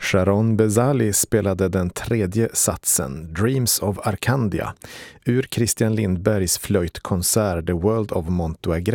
Sharon Bezali spelade den tredje satsen, Dreams of Arcandia, ur Christian Lindbergs flöjtkonsert The World of Montoya